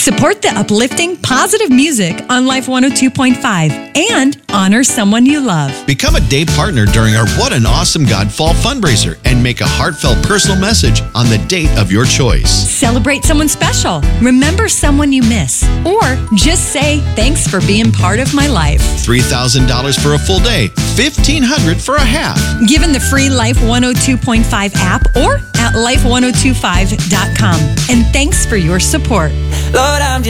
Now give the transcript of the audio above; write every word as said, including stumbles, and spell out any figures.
Support the uplifting, positive music on Life one oh two point five and honor someone you love. Become a day partner during our What an Awesome God Fall fundraiser and make a heartfelt personal message on the date of your choice. Celebrate someone special. Remember someone you miss. Or just say, thanks for being part of my life. three thousand dollars for a full day, fifteen hundred dollars for a half. Given the free Life one oh two point five app or at life ten twenty-five dot com. And thanks for your support. Lord, I'm just